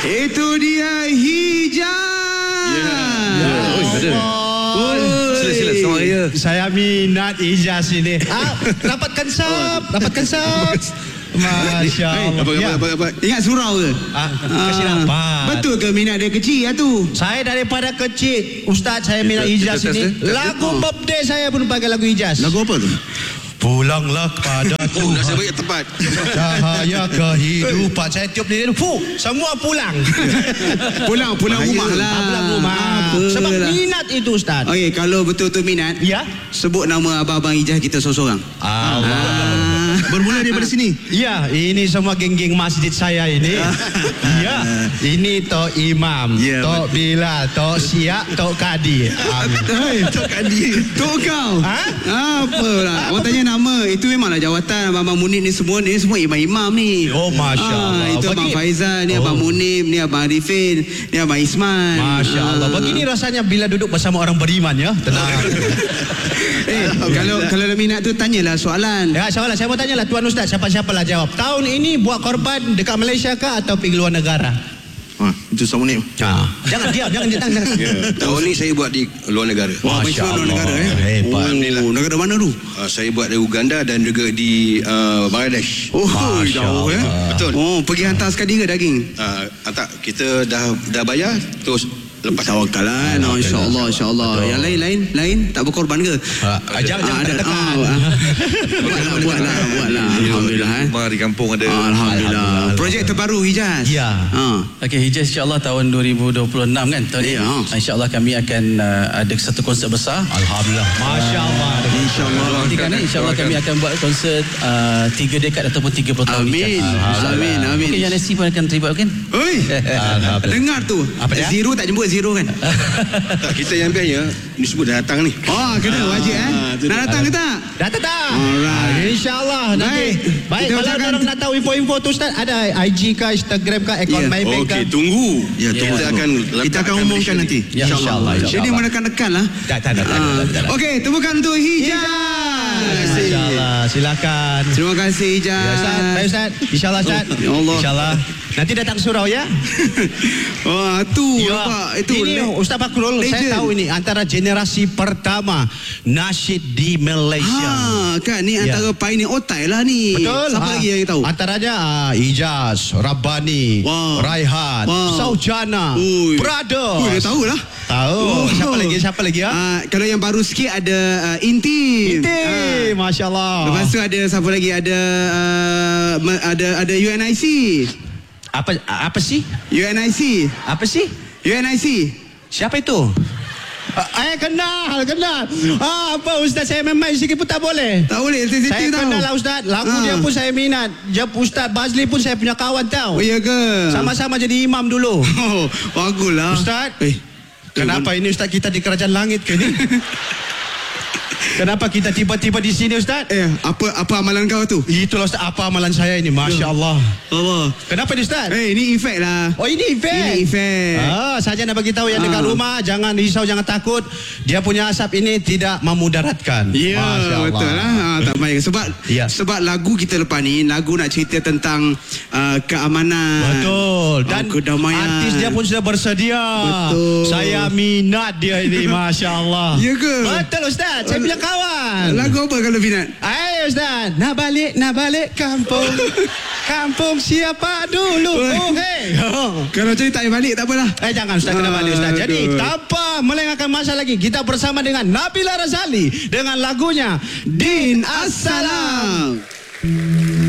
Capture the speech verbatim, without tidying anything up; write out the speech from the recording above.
Itu dia Hijaz. Ya. Ya. Oh, ada. Oh, sila sila selamat raya. Saya minat Hijaz ini. Ah, dapatkan sub, dapatkan sub. Masya Allah. Apa, apa, apa, apa. Ingat surau ke? Ah, kasih dapat. Betul ke minat dia kecil lah tu? Saya daripada kecil, Ustaz, saya minat Hijaz ini. Lagu birthday saya pun pakai lagu Hijaz. Lagu apa tu? Pulanglah kepada Tuhan. Oh, nasib baik tepat. Cahaya kehidupan. Saya tiup ni, fuh, semua pulang. Pulang, pulang rumah lah. Pulang rumah. Sebab minat itu, Ustaz. Okey, kalau betul-betul minat, ya, sebut nama abang-abang Hijaz kita seorang-seorang. Allah. Ah. Bermula daripada sini. Ya, ini semua geng-geng masjid saya ini. Ya, ini Tok Imam, Ya, Tok Bilal, Tok Siak, Tok Kadi. Hei, Tok Kadi. Tok kau. Ha? Apalah. Orang tanya nama. Itu memanglah jawatan. Abang-abang Munib ni semua, ni semua imam-imam ni. Oh, Masya Allah. Ah, itu Bagi... Abang Faizal, ni oh. Abang Munib, ni Abang Arifin, ni Abang Isman. Masya Allah. Ah. Begini rasanya bila duduk bersama orang beriman, ya. Tenang. Eh, kalau kalau dah minat tu tanyalah soalan. Ya, soalan saya mau tanyalah Tuan Ustaz, siapa-siapalah jawab. Tahun ini buat korban dekat Malaysia kah atau pergi luar negara? Ha, itu sama ni. Ha. Jangan diam, jangan jangan. jangan. Ya, tahun ni saya buat di luar negara. Wah, Masya luar Allah. negara eh. Hebat. Oh, negara mana tu? Uh, saya buat di Uganda dan juga di uh, Bangladesh. Oh, Masya jauh eh. Allah. Betul. Oh, pergi hantar sekali ke daging? Uh, tak, kita dah dah bayar terus lepas. Tawakal lah. No, insya-Allah, insya-Allah. Yang lain-lain, lain tak berkorban ke? Ha, jangan jangan ada. tekan. Ah, ah. Buatlah, buatlah, buatlah. Alhamdulillah eh. Rumah di kampung ada. Alhamdulillah. Projek terbaru Hijaz. Ya. Ha. Okey, Hijaz insya-Allah tahun dua ribu dua puluh enam kan tahun Ya. ini. Insya-Allah kami akan uh, ada satu konsert besar. Alhamdulillah. Masya Allah. Insya-Allah. Nanti kan insya-Allah kami akan buat konsert uh, tiga dekad ataupun tiga puluh tahun. Amin. Hijaz. Amin, amin. Mungkin yang Nasi pun akan terlibat kan? Oi. Alhamdulillah. Dengar tu. Apa dia? Zero tak jemput zero kan? Tak, kita yang bestnya ni semua dah datang ni. Oh, kena wajib eh. Nak datang ke tak? Dah tak? Alright. InsyaAllah nanti. Baik. Baik, Kita kalau ucapkan- orang nak tahu info-info tu Ustaz, ada I G kah, Instagram kah, akaun Ya. MyBank kah? Okey, tunggu. Ya, tunggu. Kita akan Kita akan umumkan nanti. Ya, insyaAllah. Jadi menekan-nekan lah. Tak, tak, tak, tak, tak, tak, tak. Okey, temukan untuk Hijaz. InsyaAllah, silakan. Terima kasih Hijaz. Ya, Ustaz, baik Ustaz. InsyaAllah Ustaz. Ya Allah. InsyaAllah. Nanti datang surau ya. Wah, tu nampak itu. Ini le- Ustaz Fakrul, saya legend. tahu ini antara generasi pertama nasyid di Malaysia. Ha, kan ni Ya. antara pioneer otai lah ni. Betul. Siapa Ha. lagi yang tahu? Antaranya uh, Hijaz, Rabbani, Wah. Raihan, Wah. Saujana, Ui. Brothers. Oh, dia tahu lah. Tahu. Oh. Siapa lagi? Siapa lagi ya? Ah, kalau yang baru sikit ada uh, Inti. Inti, Ah. Masya Allah. Lepas tu ada siapa lagi? Ada uh, me- ada ada U N I C. Apa apa sih? U N I C. Apa sih? U N I C. Siapa itu? Ah, eh kenal, kenal. Ah, apa Ustaz, saya main main sikit pun tak boleh. Tak boleh Saya sensitif tau. kenal lah Ustaz. Lagu Ah. dia pun saya minat. Dia Ustaz Bazli pun saya punya kawan Oh tahu. iya ke? Sama-sama jadi imam dulu. Oh, baguslah. Ustaz. Eh, Kenapa ini Ustaz kita di kerajaan langit ke ni? Kenapa kita tiba-tiba di sini Ustaz? eh apa apa amalan kau tu? Itulah Ustaz, apa amalan saya ini, Masya Allah. Allah. Kenapa ni Ustaz? Eh, ini efek lah. Oh ini efek. Ini efek. Ah, saja nak bagi tahu yang dekat Ah. rumah, jangan risau, jangan takut. Dia punya asap ini tidak memudaratkan. Ya, Masya Allah. betul lah. Ha, tak baik. Sebab Ya. sebab lagu kita lepas ni, lagu nak cerita tentang uh, keamanan. Betul. Dan oh, kedamaian. artis dia pun sudah bersedia. Betul. Saya minat dia ini, Masya Allah. Ya ke? Betul Ustaz, saya punya kawan. Lagu apa kalau minat? Ayo Ustaz, nak balik, nak balik kampung. Kampung siapa dulu? Oh, hey. Kalau cari tak payah balik tak apalah. Eh jangan Ustaz, kena balik Ustaz. Jadi Aduh. tanpa melengahkan masa lagi, kita bersama dengan Nabila Razali dengan lagunya Din Assalam.